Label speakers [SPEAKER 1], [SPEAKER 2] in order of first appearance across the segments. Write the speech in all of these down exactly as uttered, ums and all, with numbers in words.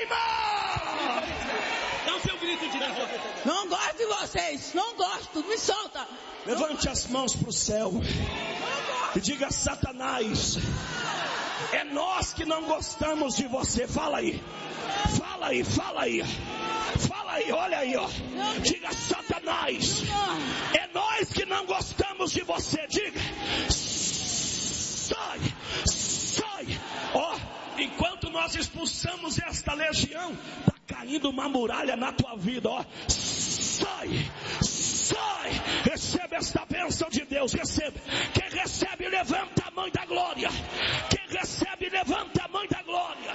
[SPEAKER 1] irmão!
[SPEAKER 2] Dá o seu grito de derrota.
[SPEAKER 3] Não gosto de vocês, não gosto, me solta.
[SPEAKER 1] Levante as mãos para o céu e diga: Satanás, é nós que não gostamos de você. Fala aí, fala aí, fala aí, fala aí, olha aí, ó. Diga: Satanás, é nós que não gostamos de você. Diga: sai, sai. Ó, enquanto nós expulsamos esta legião, está caindo uma muralha na tua vida, ó. Sai, sai, recebe esta bênção de Deus, recebe. Quem recebe, levanta a mão da glória. Quem recebe, levanta a mão da glória.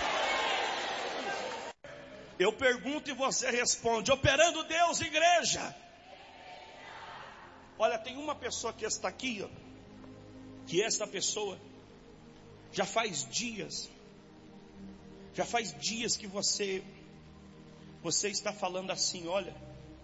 [SPEAKER 1] Eu pergunto e você responde: operando Deus, igreja. Olha, tem uma pessoa que está aqui, ó, que essa pessoa já faz dias, já faz dias que você, você está falando assim: olha,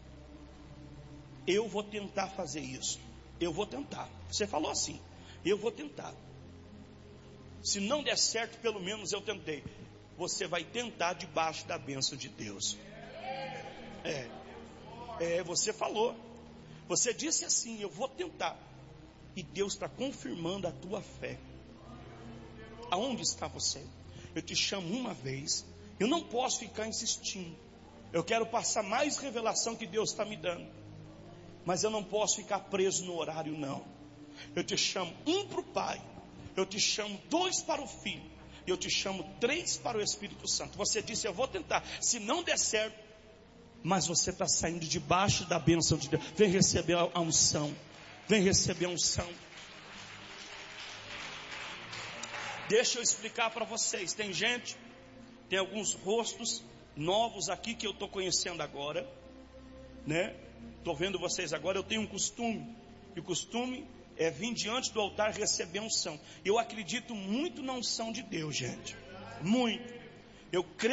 [SPEAKER 1] eu vou tentar fazer isso, eu vou tentar. Você falou assim: eu vou tentar. Se não der certo, pelo menos eu tentei. Você vai tentar debaixo da bênção de Deus. É, é, você falou. Você disse assim: eu vou tentar. E Deus está confirmando a tua fé. Aonde está você? Eu te chamo uma vez. Eu não posso ficar insistindo. Eu quero passar mais revelação que Deus está me dando. Mas eu não posso ficar preso no horário, não. Eu te chamo um para o Pai. Eu te chamo dois para o Filho. Eu te chamo três para o Espírito Santo. Você disse: eu vou tentar. Se não der certo, mas você está saindo debaixo da bênção de Deus. Vem receber a unção. Vem receber a unção. Deixa eu explicar para vocês. Tem gente, tem alguns rostos novos aqui que eu estou conhecendo agora, né? Estou vendo vocês agora. Eu tenho um costume, e o costume é vir diante do altar receber unção. Eu acredito muito na unção de Deus, gente. Muito. Eu creio.